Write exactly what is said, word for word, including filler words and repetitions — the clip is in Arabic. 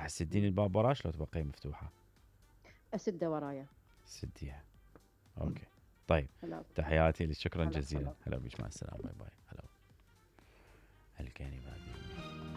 راح تسدين الباب وراش لو تبقيه مفتوحة؟ اسده ورايا. سديها. اوكي طيب. هلا تحياتي لك، شكرا هلا جزيلا. هلا. هلا بيش، مع السلامة، باي باي. هلا. هل كان بعد